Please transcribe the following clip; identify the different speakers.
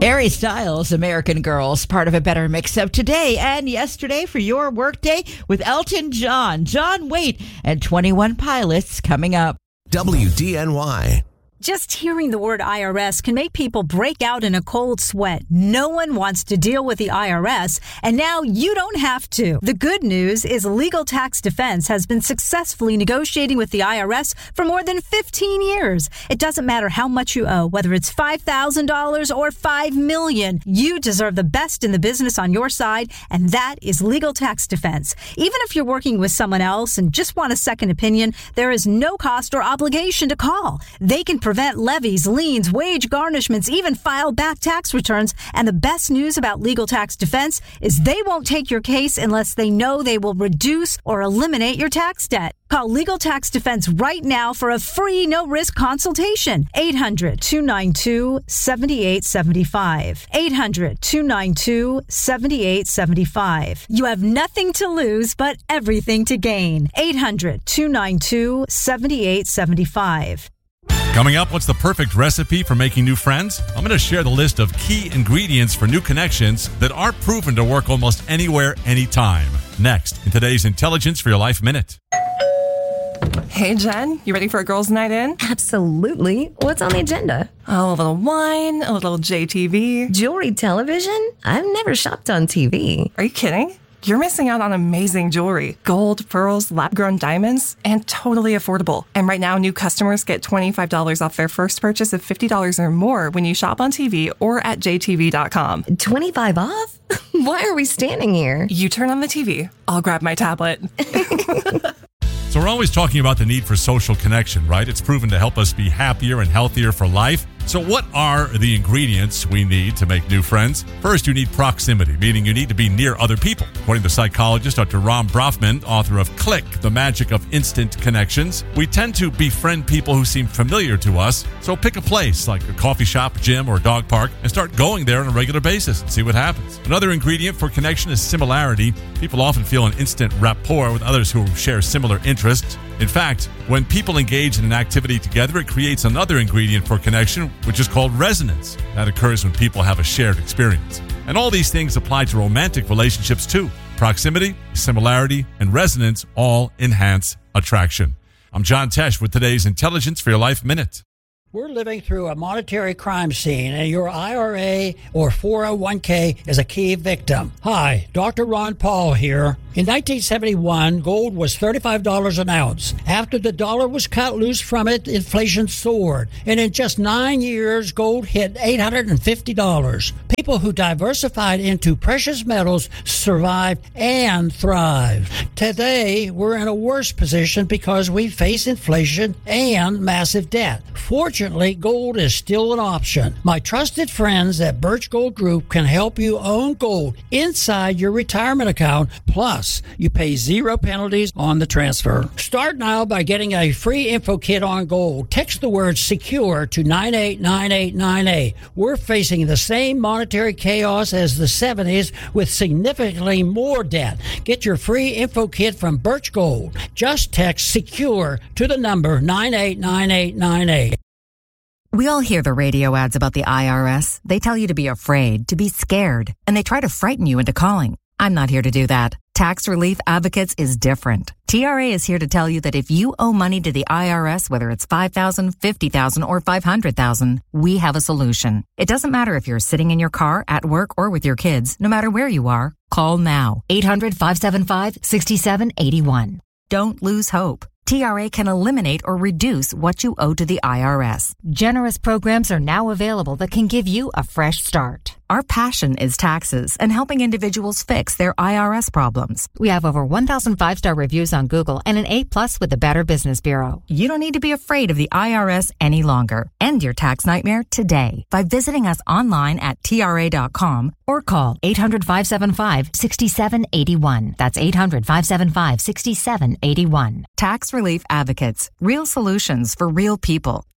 Speaker 1: Harry Styles, American Girls, part of a better mix-up today and yesterday for your workday with Elton John, John Waite, and 21 Pilots coming up.
Speaker 2: WDNY.
Speaker 3: Just hearing the word IRS can make people break out in a cold sweat. No one wants to deal with the IRS, and now you don't have to. The good news is Legal Tax Defense has been successfully negotiating with the IRS for more than 15 years. It doesn't matter how much you owe, whether it's $5,000 or $5 million. You deserve the best in the business on your side, and that is Legal Tax Defense. Even if you're working with someone else and just want a second opinion, there is no cost or obligation to call. They can prevent levies, liens, wage garnishments, even file back tax returns. And the best news about Legal Tax Defense is they won't take your case unless they know they will reduce or eliminate your tax debt. Call Legal Tax Defense right now for a free, no-risk consultation. 800-292-7875. 800-292-7875. You have nothing to lose but everything to gain. 800-292-7875.
Speaker 4: Coming up, what's the perfect recipe for making new friends? I'm going to share the list of key ingredients for new connections that are proven to work almost anywhere, anytime. Next, in today's Intelligence for Your Life Minute.
Speaker 5: Hey, Jen, you ready for a girls' night in?
Speaker 6: Absolutely. What's on the agenda?
Speaker 5: Oh, a little wine, a little JTV.
Speaker 6: Jewelry television? I've never shopped on TV.
Speaker 5: Are you kidding? You're missing out on amazing jewelry. Gold, pearls, lab-grown diamonds, and totally affordable. And right now, new customers get $25 off their first purchase of $50 or more when you shop on TV or at jtv.com.
Speaker 6: 25 off? Why are we standing here?
Speaker 5: You turn on the TV. I'll grab my tablet.
Speaker 4: So we're always talking about the need for social connection, right? It's proven to help us be happier and healthier for life. So what are the ingredients we need to make new friends? First, you need proximity, meaning you need to be near other people. According to psychologist Dr. Ram Brafman, author of Click, The Magic of Instant Connections, we tend to befriend people who seem familiar to us. So pick a place like a coffee shop, gym, or dog park and start going there on a regular basis and see what happens. Another ingredient for connection is similarity. People often feel an instant rapport with others who share similar interests. In fact, when people engage in an activity together, it creates another ingredient for connection, which is called resonance. That occurs when people have a shared experience. And all these things apply to romantic relationships too. Proximity, similarity, and resonance all enhance attraction. I'm John Tesh with today's Intelligence for Your Life Minute.
Speaker 7: We're living through a monetary crime scene, and your IRA or 401k is a key victim. Hi, Dr. Ron Paul here. In 1971, gold was $35 an ounce. After the dollar was cut loose from it, inflation soared. And in just 9 years, gold hit $850. People who diversified into precious metals survived and thrived. Today, we're in a worse position because we face inflation and massive debt. Fortunately, gold is still an option. My trusted friends at Birch Gold Group can help you own gold inside your retirement account. Plus, you pay 0 penalties on the transfer. Start now by getting a free info kit on gold. Text the word SECURE to 989898. We're facing the same monetary chaos as the 70s with significantly more debt. Get your free info kit from Birch Gold. Just text SECURE to the number 989898.
Speaker 8: We all hear the radio ads about the IRS. They tell you to be afraid, to be scared, and they try to frighten you into calling. I'm not here to do that. Tax Relief Advocates is different. TRA is here to tell you that if you owe money to the IRS, whether it's $5,000, $50,000, or $500,000, we have a solution. It doesn't matter if you're sitting in your car, at work, or with your kids. No matter where you are, call now. 800-575-6781. Don't lose hope. TRA can eliminate or reduce what you owe to the IRS. Generous programs are now available that can give you a fresh start. Our passion is taxes and helping individuals fix their IRS problems. We have over 1,000 5-star reviews on Google and an A+ with the Better Business Bureau. You don't need to be afraid of the IRS any longer. End your tax nightmare today by visiting us online at TRA.com or call 800-575-6781. That's 800-575-6781. Tax Relief Advocates. Real solutions for real people.